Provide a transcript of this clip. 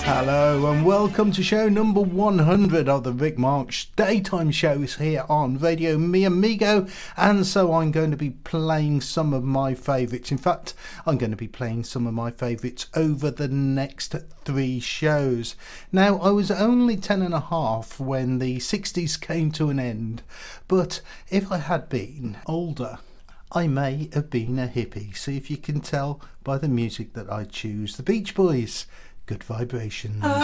Hello and welcome to show number 100 of the Rick Marks daytime shows here on Radio Mi Amigo, and so I'm going to be playing some of my favourites. In fact, I'm going to be playing some of my favourites over the next 3 shows. Now, I was only 10 and a half when the 60s came to an end, but if I had been older, I may have been a hippie. See if you can tell by the music that I choose. The Beach Boys, Good Vibrations.